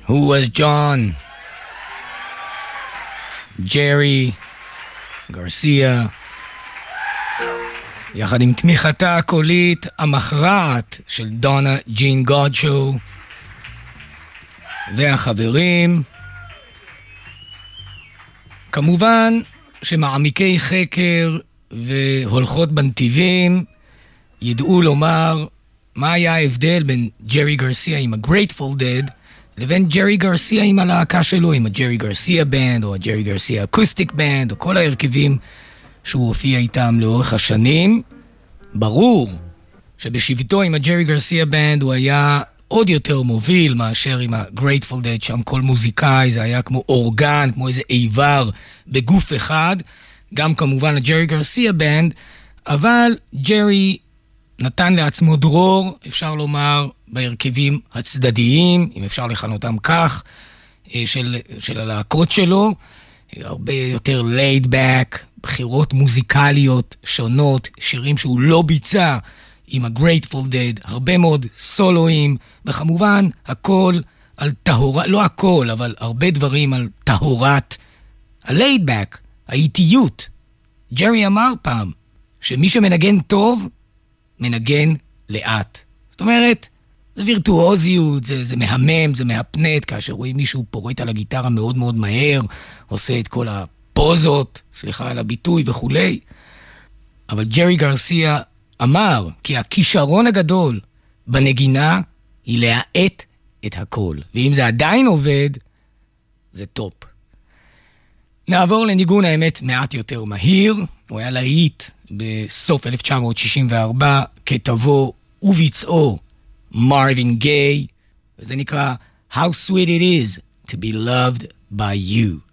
Who was John? ג'רי גרסיה, יחד עם תמיכתה הקולית המכרעת של דונה ג'ין גודשו והחברים. כמובן שמעמיקי חקר והולכות בנתיבים ידעו לומר מה היה ההבדל בין ג'רי גרסיה עם ה-Grateful Dead לבין ג'רי גרסיה עם הלהקה שלו, עם הג'רי גרסיה בנד או הג'רי גרסיה אקוסטיק בנד או כל ההרכבים שהוא הופיע איתם לאורך השנים. ברור שבשבטו עם הג'רי גרסיה בנד הוא היה עוד יותר מוביל מאשר עם ה-Grateful Dead, שם כל מוזיקאי זה היה כמו אורגן, כמו איזה איבר בגוף אחד, גם כמובן הג'רי גרסיה בנד, אבל ג'רי נתן לעצמו דרור, אפשר לומר, בהרכבים הצדדיים, אם אפשר לכנותם כך, של הלהקות שלו, הרבה יותר laid back, בחירות מוזיקליות שונות, שירים שהוא לא ביצע עם ה-Grateful Dead, הרבה מאוד סולואים, וכמובן הכל על טהורה, לא הכל, אבל הרבה דברים על טהורת ה-laid back, האיטיות. ג'רי אמר פעם, שמי שמנגן טוב, מנגן לאט. זאת אומרת, זה וירטואוזיות, זה מהמם, זה מהפנט, כאשר רואים מישהו פורט על הגיטרה מאוד מאוד מהר, עושה את כל הפוזות, סליחה על הביטוי וכולי. אבל ג'רי גרסיה אמר כי הכישרון הגדול בנגינה היא להאט את הכל. ואם זה עדיין עובד, זה טופ. נעבור לניגון האמת מעט יותר מהיר. הוא היה להיט בסוף 1964 כתבו וביצעו מרווין גיי, וזה נקרא How Sweet It Is to Be Loved by You.